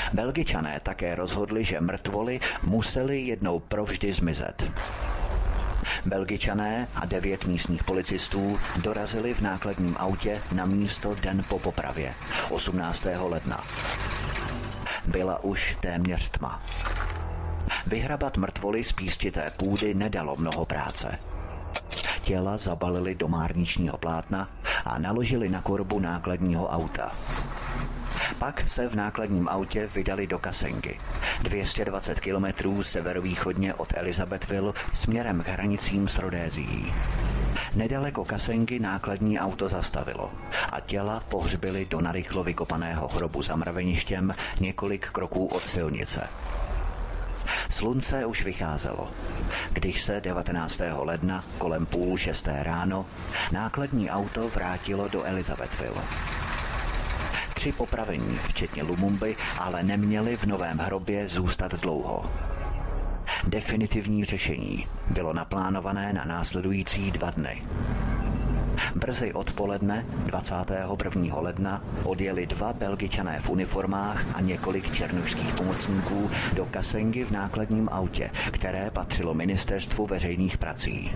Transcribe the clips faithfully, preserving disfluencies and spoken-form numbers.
Belgičané také rozhodli, že mrtvoly museli jednou provždy zmizet. Belgičané a devět místních policistů dorazili v nákladním autě na místo den po popravě, osmnáctého ledna. Byla už téměř tma. Vyhrabat mrtvoly z písčité půdy nedalo mnoho práce. Těla zabalili do márničního plátna a naložili na korbu nákladního auta. Pak se v nákladním autě vydali do Kasengy, dvě stě dvacet kilometrů severovýchodně od Elizabethville směrem k hranicím s Rodézií. Nedaleko Kasengy nákladní auto zastavilo a těla pohřbili do narychlo vykopaného hrobu za mraveništěm několik kroků od silnice. Slunce už vycházelo, když se devatenáctého ledna kolem půl šesté ráno nákladní auto vrátilo do Elizabethville. Tři popravení, včetně Lumumby, ale neměli v novém hrobě zůstat dlouho. Definitivní řešení bylo naplánované na následující dva dny. Brzy odpoledne dvacátého prvního ledna odjeli dva Belgičané v uniformách a několik černošských pomocníků do Kasengy v nákladním autě, které patřilo Ministerstvu veřejných prací.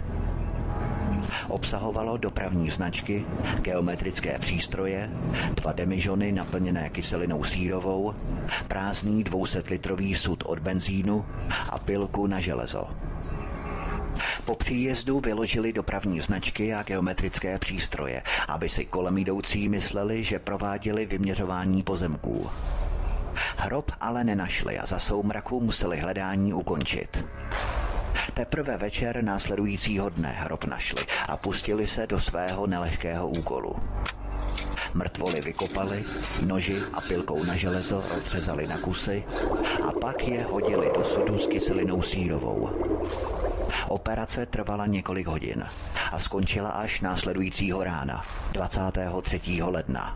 Obsahovalo dopravní značky, geometrické přístroje, dva demižony naplněné kyselinou sírovou, prázdný dvousetalitrový sud od benzínu a pilku na železo. Po příjezdu vyložili dopravní značky a geometrické přístroje, aby si kolem jdoucí mysleli, že prováděli vyměřování pozemků. Hrob ale nenašli a za soumraku museli hledání ukončit. Teprve večer následujícího dne hrob našli a pustili se do svého nelehkého úkolu. Mrtvoly vykopali, noži a pilkou na železo rozřezali na kusy a pak je hodili do sudu s kyselinou sírovou. Operace trvala několik hodin a skončila až následujícího rána, dvacátého třetího ledna.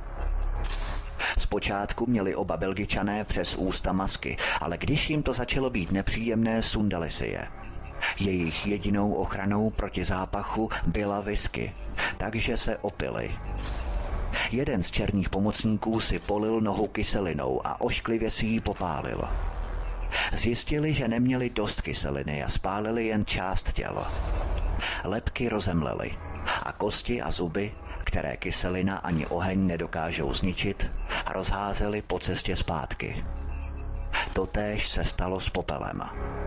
Zpočátku měli oba Belgičané přes ústa masky, ale když jim to začalo být nepříjemné, sundali si je. Jejich jedinou ochranou proti zápachu byla whisky, takže se opili. Jeden z černých pomocníků si polil nohu kyselinou a ošklivě si ji popálil. Zjistili, že neměli dost kyseliny a spálili jen část těla. Lebky rozemlely a kosti a zuby, které kyselina ani oheň nedokážou zničit, rozházeli po cestě zpátky. Totéž se stalo s popelem.